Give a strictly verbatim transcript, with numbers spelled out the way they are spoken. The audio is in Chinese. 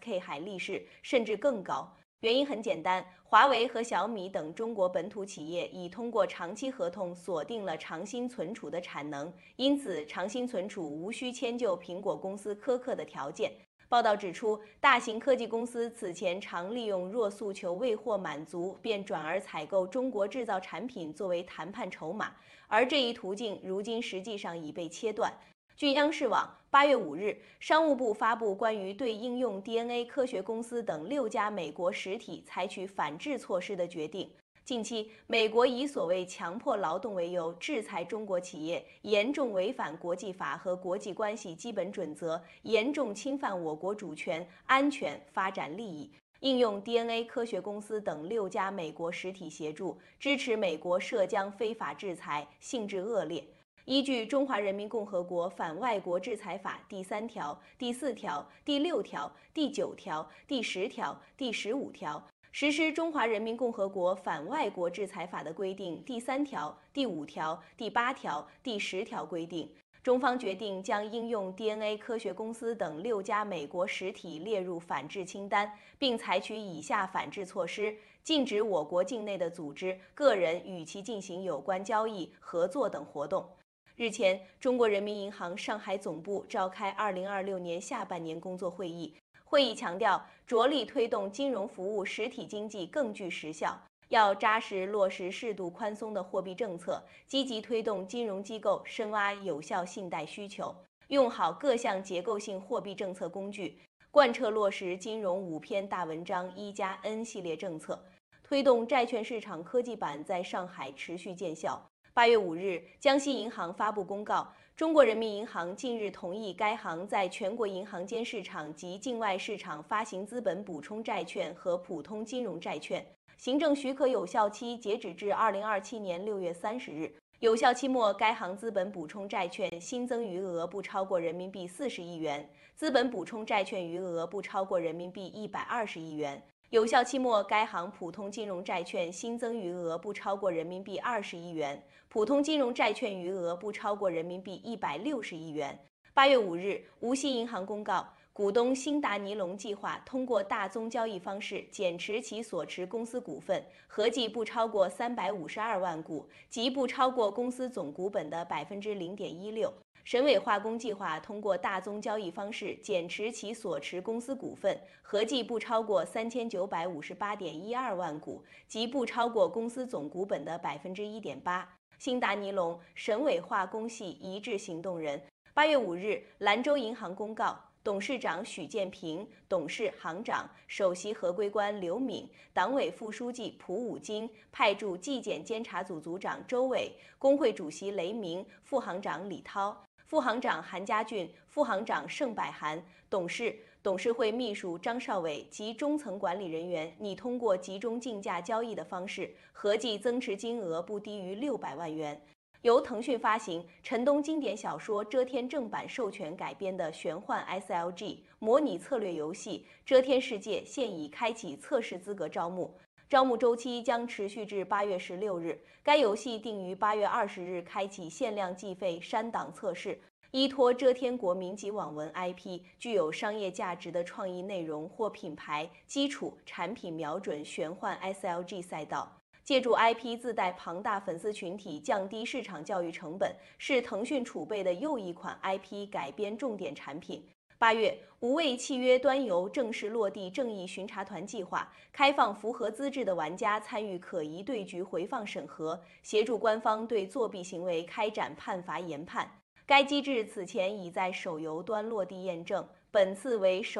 K 海力士，甚至更高。原因很简单，华为和小米等中国本土企业已通过长期合同锁定了长鑫存储的产能，因此长鑫存储无需迁就苹果公司苛刻的条件。报道指出，大型科技公司此前常利用若诉求未获满足，便转而采购中国制造产品作为谈判筹码，而这一途径如今实际上已被切断。据央视网，八月五日，商务部发布关于对应用 D N A 科学公司等六家美国实体采取反制措施的决定。近期，美国以所谓强迫劳动为由制裁中国企业，严重违反国际法和国际关系基本准则，严重侵犯我国主权、安全、发展利益。应用 D N A 科学公司等六家美国实体协助支持美国涉疆非法制裁，性质恶劣。依据《中华人民共和国反外国制裁法》第三条、第四条、第六条、第九条、第十条、第十五条。实施《中华人民共和国反外国制裁法》的规定第三条、第五条、第八条、第十条规定，中方决定将应用 D N A 科学公司等六家美国实体列入反制清单，并采取以下反制措施：禁止我国境内的组织、个人与其进行有关交易、合作等活动。日前，中国人民银行上海总部召开二零二六年下半年工作会议。会议强调，着力推动金融服务实体经济更具实效，要扎实落实适度宽松的货币政策，积极推动金融机构深挖有效信贷需求，用好各项结构性货币政策工具，贯彻落实金融五篇大文章一加 N 系列政策，推动债券市场科技板在上海持续见效。八月五日，江西银行发布公告，中国人民银行近日同意该行在全国银行间市场及境外市场发行资本补充债券和普通金融债券。行政许可有效期截止至二零二七年六月三十日。有效期末，该行资本补充债券新增余额不超过人民币四十亿元，资本补充债券余额不超过人民币一百二十亿元。有效期末，该行普通金融债券新增余额不超过人民币二十亿元，普通金融债券余额不超过人民币一百六十亿元。八月五日，无锡银行公告，股东新达尼龙计划通过大宗交易方式减持其所持公司股份，合计不超过三百五十二万股，即不超过公司总股本的百分之零点一六。沈伟化工计划通过大宗交易方式减持其所持公司股份，合计不超过三千九百五十八点一二万股，即不超过公司总股本的百分之一点八。新达尼龙、沈伟化工系一致行动人。八月五日，兰州银行公告，董事长许建平、董事行长、首席合规官刘敏、党委副书记蒲武金派驻纪检监察组组长周伟、工会主席雷鸣、副行长李涛。副行长韩家俊、副行长盛百涵、董事、董事会秘书张少伟及中层管理人员拟通过集中竞价交易的方式，合计增持金额不低于六百万元。由腾讯发行、陈东经典小说《遮天》正版授权改编的玄幻 S L G 模拟策略游戏《遮天世界》现已开启测试资格招募，招募周期将持续至八月十六日。该游戏定于八月二十日开启限量计费删档测试。依托遮天国民级网文 I P， 具有商业价值的创意内容或品牌基础产品瞄准玄幻 S L G 赛道。借助 I P 自带庞大粉丝群体，降低市场教育成本，是腾讯储备的又一款 I P 改编重点产品。八月，无畏契约端游正式落地正义巡查团计划，开放符合资质的玩家参与可疑对局回放审核，协助官方对作弊行为开展判罚研判。该机制此前已在手游端落地验证，本次为首。